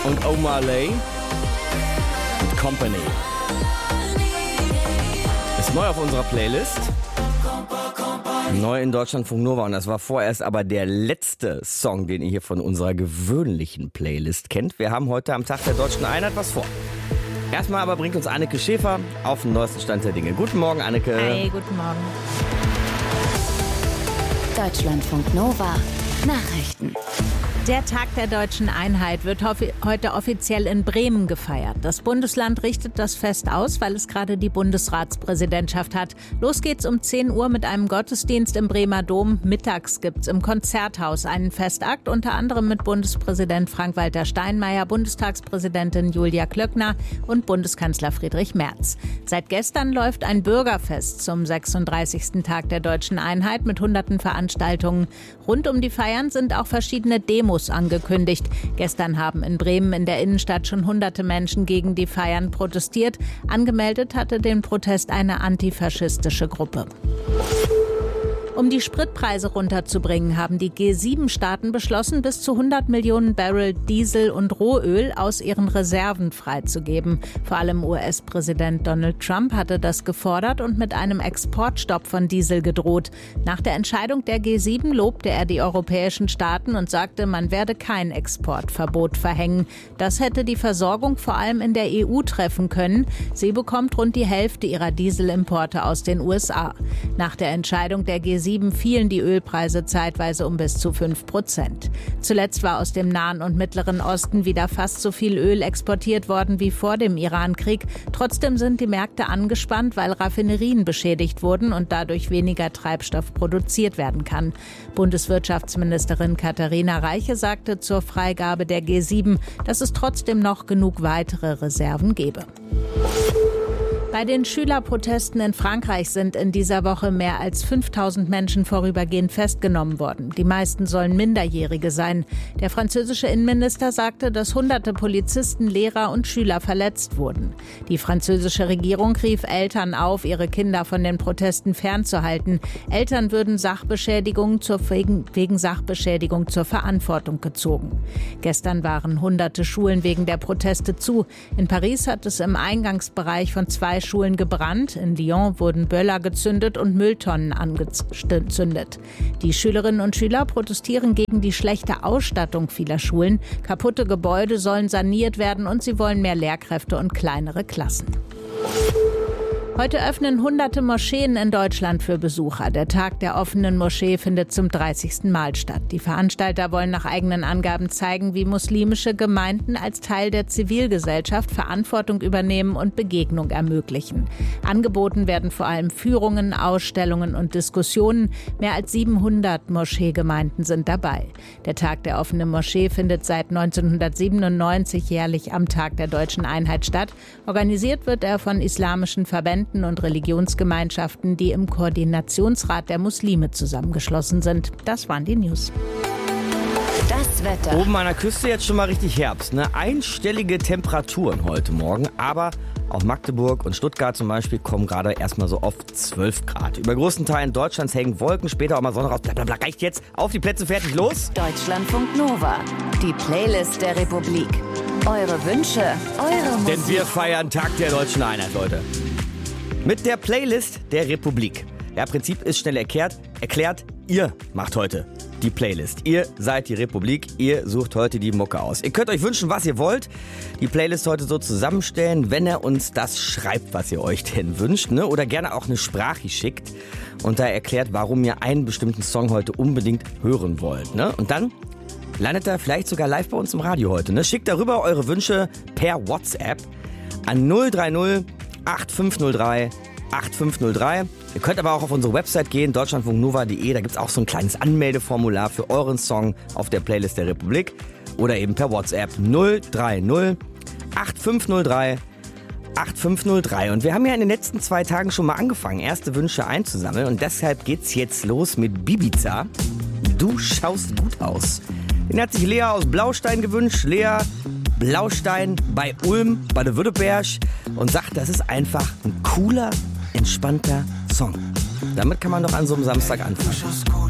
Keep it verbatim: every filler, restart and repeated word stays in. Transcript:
und O'Malley und Company. Ist neu auf unserer Playlist. Neu in Deutschlandfunk Nova. Und das war vorerst aber der letzte Song, den ihr hier von unserer gewöhnlichen Playlist kennt. Wir haben heute am Tag der Deutschen Einheit was vor. Erstmal aber bringt uns Anneke Schäfer auf den neuesten Stand der Dinge. Guten Morgen, Anneke. Hey, guten Morgen. Deutschlandfunk Nova. Nachrichten. Der Tag der Deutschen Einheit wird heute offiziell in Bremen gefeiert. Das Bundesland richtet das Fest aus, weil es gerade die Bundesratspräsidentschaft hat. Los geht's um zehn Uhr mit einem Gottesdienst im Bremer Dom. Mittags gibt's im Konzerthaus einen Festakt, unter anderem mit Bundespräsident Frank-Walter Steinmeier, Bundestagspräsidentin Julia Klöckner und Bundeskanzler Friedrich Merz. Seit gestern läuft ein Bürgerfest zum sechsunddreißigsten Tag der Deutschen Einheit mit hunderten Veranstaltungen. Rund um die Feiern sind auch verschiedene Demos angekündigt. Gestern haben in Bremen in der Innenstadt schon hunderte Menschen gegen die Feiern protestiert. Angemeldet hatte den Protest eine antifaschistische Gruppe. Um die Spritpreise runterzubringen, haben die G sieben Staaten beschlossen, bis zu hundert Millionen Barrel Diesel und Rohöl aus ihren Reserven freizugeben. Vor allem U S-Präsident Donald Trump hatte das gefordert und mit einem Exportstopp von Diesel gedroht. Nach der Entscheidung der G sieben lobte er die europäischen Staaten und sagte, man werde kein Exportverbot verhängen. Das hätte die Versorgung vor allem in der E U treffen können. Sie bekommt rund die Hälfte ihrer Dieselimporte aus den U S A. Nach der Entscheidung der G sieben fielen die Ölpreise zeitweise um bis zu fünf Prozent. Zuletzt war aus dem Nahen und Mittleren Osten wieder fast so viel Öl exportiert worden wie vor dem Irankrieg. Trotzdem sind die Märkte angespannt, weil Raffinerien beschädigt wurden und dadurch weniger Treibstoff produziert werden kann. Bundeswirtschaftsministerin Katharina Reiche sagte zur Freigabe der G sieben, dass es trotzdem noch genug weitere Reserven gebe. Bei den Schülerprotesten in Frankreich sind in dieser Woche mehr als fünftausend Menschen vorübergehend festgenommen worden. Die meisten sollen Minderjährige sein. Der französische Innenminister sagte, dass hunderte Polizisten, Lehrer und Schüler verletzt wurden. Die französische Regierung rief Eltern auf, ihre Kinder von den Protesten fernzuhalten. Eltern würden Sachbeschädigung zur, wegen, wegen Sachbeschädigung zur Verantwortung gezogen. Gestern waren hunderte Schulen wegen der Proteste zu. In Paris hat es im Eingangsbereich von zwei Schulen gebrannt. In Lyon wurden Böller gezündet und Mülltonnen angezündet. Die Schülerinnen und Schüler protestieren gegen die schlechte Ausstattung vieler Schulen. Kaputte Gebäude sollen saniert werden und sie wollen mehr Lehrkräfte und kleinere Klassen. Heute öffnen hunderte Moscheen in Deutschland für Besucher. Der Tag der offenen Moschee findet zum dreißigsten Mal statt. Die Veranstalter wollen nach eigenen Angaben zeigen, wie muslimische Gemeinden als Teil der Zivilgesellschaft Verantwortung übernehmen und Begegnung ermöglichen. Angeboten werden vor allem Führungen, Ausstellungen und Diskussionen. Mehr als siebenhundert Moscheegemeinden sind dabei. Der Tag der offenen Moschee findet seit neunzehnhundertsiebenundneunzig jährlich am Tag der Deutschen Einheit statt. Organisiert wird er von islamischen Verbänden und Religionsgemeinschaften, die im Koordinationsrat der Muslime zusammengeschlossen sind. Das waren die News. Das Wetter. Oben an der Küste jetzt schon mal richtig Herbst. Ne? Einstellige Temperaturen heute Morgen, aber auch Magdeburg und Stuttgart zum Beispiel kommen gerade erstmal so auf zwölf Grad. Über großen Teilen Deutschlands hängen Wolken, später auch mal Sonne raus. Blablabla, reicht jetzt. Auf die Plätze, fertig, los. Deutschlandfunk Nova. Die Playlist der Republik. Eure Wünsche, eure Musik. Denn wir feiern Tag der Deutschen Einheit, Leute. Mit der Playlist der Republik. Der Prinzip ist schnell erklärt. Erklärt, ihr macht heute die Playlist. Ihr seid die Republik, ihr sucht heute die Mucke aus. Ihr könnt euch wünschen, was ihr wollt. Die Playlist heute so zusammenstellen, wenn ihr uns das schreibt, was ihr euch denn wünscht. Ne? Oder gerne auch eine Sprache schickt und da erklärt, warum ihr einen bestimmten Song heute unbedingt hören wollt. Ne? Und dann landet er vielleicht sogar live bei uns im Radio heute. Ne? Schickt darüber eure Wünsche per WhatsApp an null drei null acht fünf null drei acht fünf null drei. Ihr könnt aber auch auf unsere Website gehen, deutschlandfunk nova punkt de. Da gibt es auch so ein kleines Anmeldeformular für euren Song auf der Playlist der Republik. Oder eben per WhatsApp null drei null acht fünf null drei acht fünf null drei. Und wir haben ja in den letzten zwei Tagen schon mal angefangen, erste Wünsche einzusammeln. Und deshalb geht's jetzt los mit Bibiza. Du schaust gut aus. Den hat sich Lea aus Blaustein gewünscht. Lea Blaustein bei Ulm, Baden-Württemberg, und sagt, das ist einfach ein cooler, entspannter Song. Damit kann man doch an so einem Samstag anfangen.